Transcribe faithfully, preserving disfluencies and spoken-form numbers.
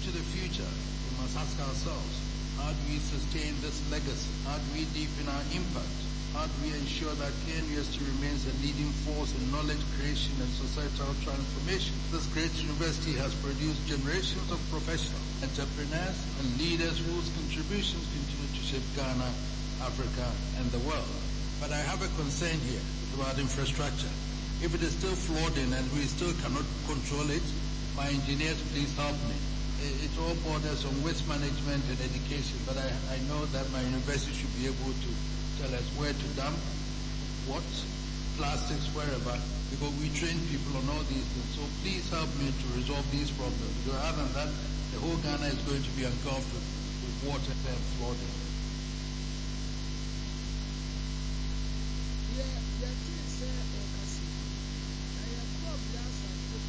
into the future, we must ask ourselves, how do we sustain this legacy? How do we deepen our impact? How do we ensure that K N U S T remains a leading force in knowledge creation and societal transformation? This great university has produced generations of professionals, entrepreneurs, and leaders whose contributions continue to shape Ghana, Africa, and the world. But I have a concern here about infrastructure. If it is still flawed in and we still cannot control it, my engineers, please help me. It all borders on waste management and education, but I, I know that my university should be able to tell us where to dump, what, plastics, wherever, because we train people on all these things. So please help me to resolve these problems. Because other than that, the whole Ghana is going to be engulfed with, with water and flooding.